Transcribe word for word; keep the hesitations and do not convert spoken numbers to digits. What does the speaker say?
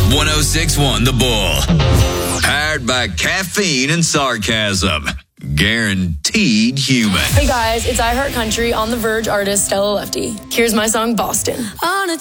one oh six point one The Bull. Powered by caffeine and sarcasm. Guaranteed human. Hey guys, it's iHeart Country on the Verge artist Stella Lefty. Here's my song Boston. On a